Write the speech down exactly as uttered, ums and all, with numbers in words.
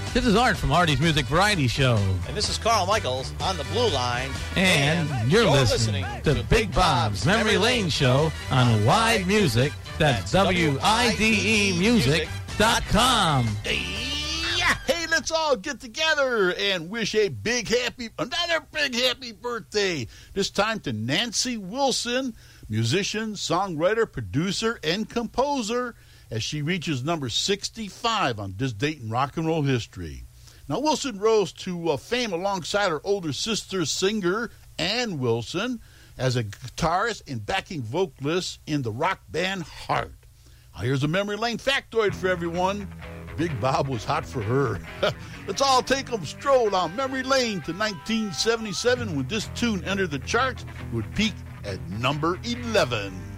This is Art from Artie's Music Variety Show. And this is Carl Michaels on the Blue Line. And, and you're, you're listening, listening to Big Bob's Memory Lane Show on Wide Music. That's W I D E music dot com. Hey, let's all get together and wish a big happy, another big happy birthday. This time to Nancy Wilson, musician, songwriter, producer, and composer, as she reaches number sixty-five on this date in rock and roll history. Now, Wilson rose to uh, fame alongside her older sister, singer Ann Wilson, as a guitarist and backing vocalist in the rock band Heart. Now, here's a memory lane factoid for everyone. Big Bob was hot for her. Let's all take a stroll down memory lane to nineteen seventy-seven when this tune entered the charts. It would peak at number eleven.